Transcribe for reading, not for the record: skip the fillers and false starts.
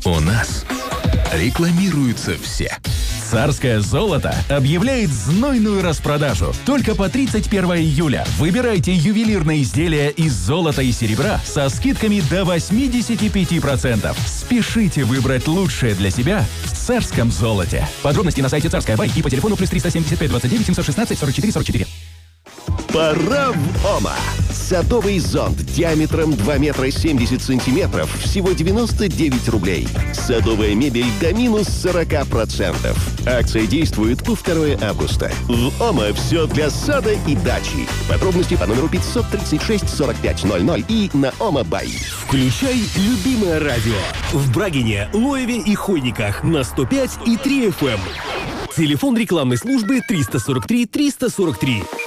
У нас рекламируются все. Царское золото объявляет знойную распродажу. Только по 31 июля выбирайте ювелирные изделия из золота и серебра со скидками до 85%. Спешите выбрать лучшее для себя в царском золоте. Подробности на сайте Царская Бай и по телефону +375 29 716 44 44. Пора в ОМА. Садовый зонт диаметром 2 метра 70 сантиметров всего 99 рублей. Садовая мебель до минус 40%. Акция действует по 2 августа. В ОМА все для сада и дачи. Подробности по номеру 536 45 00 и на ОМА-бай. Включай любимое радио. В Брагине, Лоеве и Хойниках на 105 и 3 FM. Телефон рекламной службы 343 343.